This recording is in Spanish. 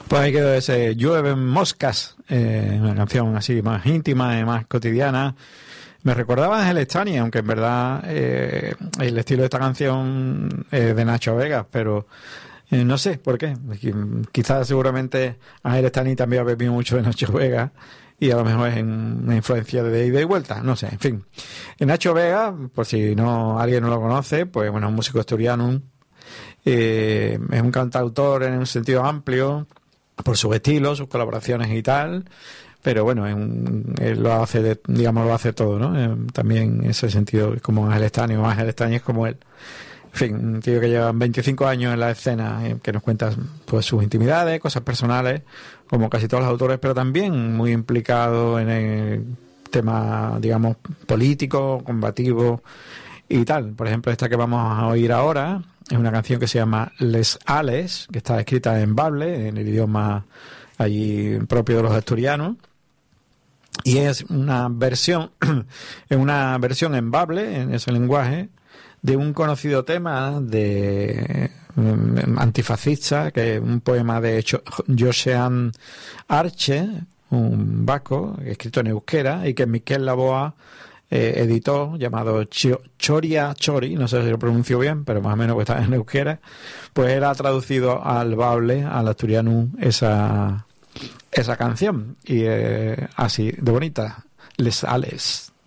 Pues ahí quedó ese Llueven moscas, una canción así más íntima y más cotidiana. Me recordaba a Ángel Stani, aunque en verdad el estilo de esta canción es de Nacho Vegas, pero no sé por qué. Quizás seguramente Ángel Stani también ha bebido mucho de Nacho Vegas y a lo mejor es una influencia de ida y vuelta, no sé, en fin. Nacho Vegas, por si alguien no lo conoce, pues bueno, es un músico asturiano, es un cantautor en un sentido amplio, por su estilo, sus colaboraciones y tal, pero bueno, él lo hace, lo hace todo, ¿no? También en ese sentido, como Ángel Stani, o Ángel Stani es como él. En fin, un tío que lleva 25 años en la escena, que nos cuenta pues sus intimidades, cosas personales, como casi todos los autores, pero también muy implicado en el tema, digamos, político, combativo y tal. Por ejemplo, esta que vamos a oír ahora es una canción que se llama Les Ales, que está escrita en bable, en el idioma allí propio de los asturianos, y es una versión en bable, en ese lenguaje, de un conocido tema de antifascista, que es un poema de Josean Arche, un vasco, escrito en euskera, y que Miquel Laboa editó, llamado Choria Chori, no sé si lo pronuncio bien, pero más o menos está en euskera, pues él ha traducido al bable, al asturiano, esa canción, y así de bonita, Les Ales.